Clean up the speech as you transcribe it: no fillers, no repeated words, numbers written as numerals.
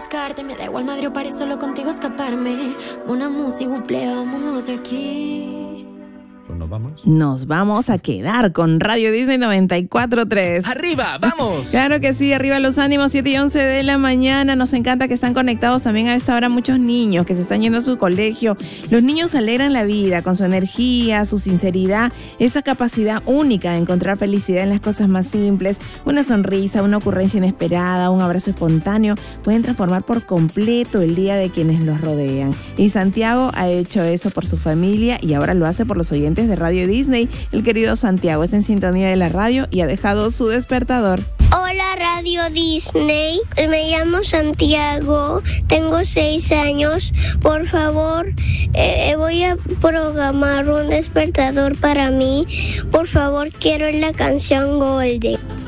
buscarte. Me da igual Madrid o París, solo contigo escaparme. Una música, buple, vámonos de aquí. Pues nos vamos. Nos vamos a quedar con Radio Disney 94.3. ¡Arriba, vamos! Claro que sí, arriba los ánimos, 7:11 de la mañana. Nos encanta que están conectados también a esta hora muchos niños que se están yendo a su colegio. Los niños alegran la vida con su energía, su sinceridad, esa capacidad única de encontrar felicidad en las cosas más simples. Una sonrisa, una ocurrencia inesperada, un abrazo espontáneo pueden transformar por completo el día de quienes los rodean. Y Santiago ha hecho eso por su familia y ahora lo hace por los oyentes de Radio Disney. El querido Santiago es en sintonía de la radio y ha dejado su despertador. Hola Radio Disney, me llamo Santiago, tengo 6 años. Por favor, voy a programar un despertador para mí. Por favor, quiero la canción Golden.